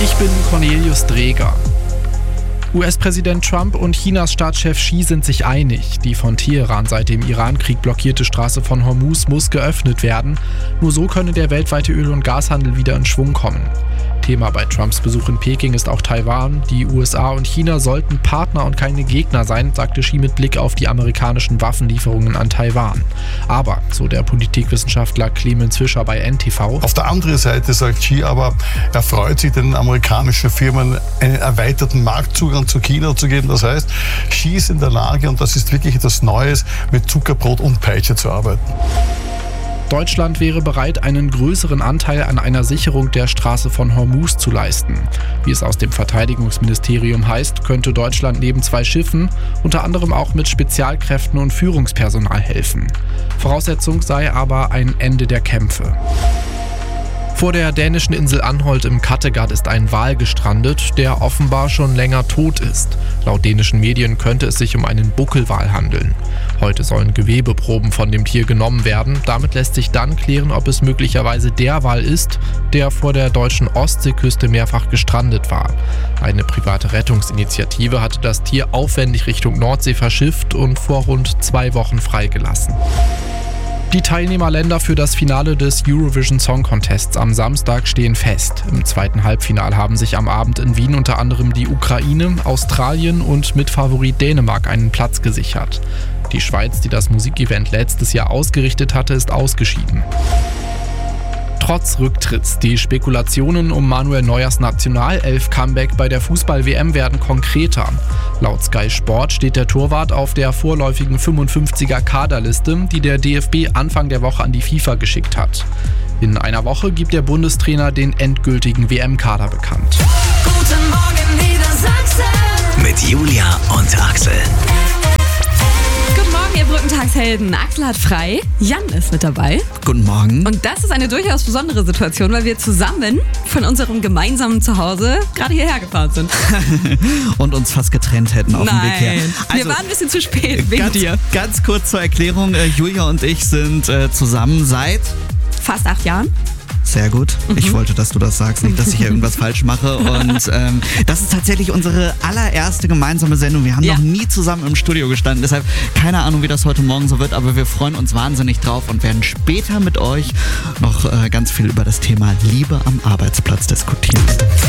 Ich bin Cornelius Dreger. US-Präsident Trump und Chinas Staatschef Xi sind sich einig. Die von Teheran seit dem Iran-Krieg blockierte Straße von Hormuz muss geöffnet werden. Nur so könne der weltweite Öl- und Gashandel wieder in Schwung kommen. Thema bei Trumps Besuch in Peking ist auch Taiwan. Die USA und China sollten Partner und keine Gegner sein, sagte Xi mit Blick auf die amerikanischen Waffenlieferungen an Taiwan. Aber, so der Politikwissenschaftler Clemens Fischer bei NTV, auf der anderen Seite sagt Xi aber, er freut sich, den amerikanischen Firmen einen erweiterten Marktzugang zu China zu geben. Das heißt, Xi ist in der Lage, und das ist wirklich etwas Neues, mit Zuckerbrot und Peitsche zu arbeiten. Deutschland wäre bereit, einen größeren Anteil an einer Sicherung der Straße von Hormuz zu leisten. Wie es aus dem Verteidigungsministerium heißt, könnte Deutschland neben 2 Schiffen unter anderem auch mit Spezialkräften und Führungspersonal helfen. Voraussetzung sei aber ein Ende der Kämpfe. Vor der dänischen Insel Anholt im Kattegat ist ein Wal gestrandet, der offenbar schon länger tot ist. Laut dänischen Medien könnte es sich um einen Buckelwal handeln. Heute sollen Gewebeproben von dem Tier genommen werden. Damit lässt sich dann klären, ob es möglicherweise der Wal ist, der vor der deutschen Ostseeküste mehrfach gestrandet war. Eine private Rettungsinitiative hatte das Tier aufwendig Richtung Nordsee verschifft und vor rund 2 Wochen freigelassen. Die Teilnehmerländer für das Finale des Eurovision Song Contests am Samstag stehen fest. Im zweiten Halbfinale haben sich am Abend in Wien unter anderem die Ukraine, Australien und Mitfavorit Dänemark einen Platz gesichert. Die Schweiz, die das Musikevent letztes Jahr ausgerichtet hatte, ist ausgeschieden. Trotz Rücktritts, die Spekulationen um Manuel Neuers Nationalelf-Comeback bei der Fußball-WM werden konkreter. Laut Sky Sport steht der Torwart auf der vorläufigen 55er-Kaderliste, die der DFB Anfang der Woche an die FIFA geschickt hat. In einer Woche gibt der Bundestrainer den endgültigen WM-Kader bekannt. Guten Morgen Niedersachsen mit Julia und Axel. Guten Morgen, ihr Brückentagshelden. Axel hat frei, Jan ist mit dabei. Guten Morgen. Und das ist eine durchaus besondere Situation, weil wir zusammen von unserem gemeinsamen Zuhause gerade hierher gefahren sind. Und uns fast getrennt hätten auf dem Weg her. Wir waren ein bisschen zu spät wegen dir. Ganz kurz zur Erklärung. Julia und ich sind zusammen seit fast 8 Jahren. Sehr gut. Ich wollte, dass du das sagst, nicht, dass ich hier irgendwas falsch mache. Und das ist tatsächlich unsere allererste gemeinsame Sendung. Wir haben noch nie zusammen im Studio gestanden. Deshalb keine Ahnung, wie das heute Morgen so wird. Aber wir freuen uns wahnsinnig drauf und werden später mit euch noch ganz viel über das Thema Liebe am Arbeitsplatz diskutieren.